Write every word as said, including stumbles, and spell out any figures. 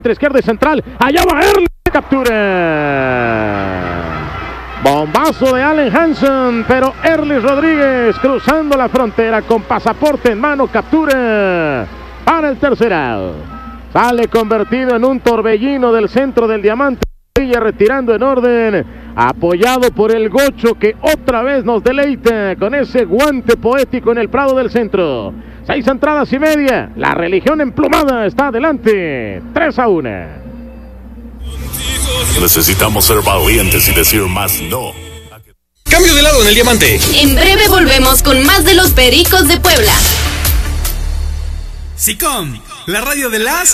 izquierda y central, allá va Erlich, captura. Bombazo de Allen Hansen, pero Erlich Rodríguez cruzando la frontera con pasaporte en mano, captura para el tercer out. Sale convertido en un torbellino del centro del diamante, retirando en orden, apoyado por el Gocho, que otra vez nos deleita con ese guante poético en el prado del centro. Seis entradas y media, la religión emplumada está adelante, tres a uno. Necesitamos ser valientes y decir más no. Cambio de lado en el diamante. En breve volvemos con más de los Pericos de Puebla. SICOM, la radio de las